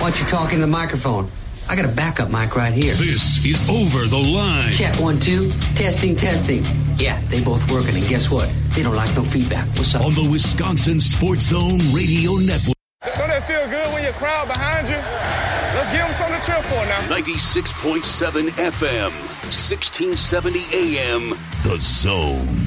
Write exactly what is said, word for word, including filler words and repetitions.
don't you talk in the microphone? I got a backup mic right here. This is Over the Line. Check, one, two. Testing, testing. Yeah, they both working, and guess what? They don't like no feedback. What's up? On the Wisconsin Sports Zone Radio Network. Don't that feel good when your crowd behind you? Let's give them something to cheer for now. ninety-six point seven F M, sixteen seventy A M, The Zone.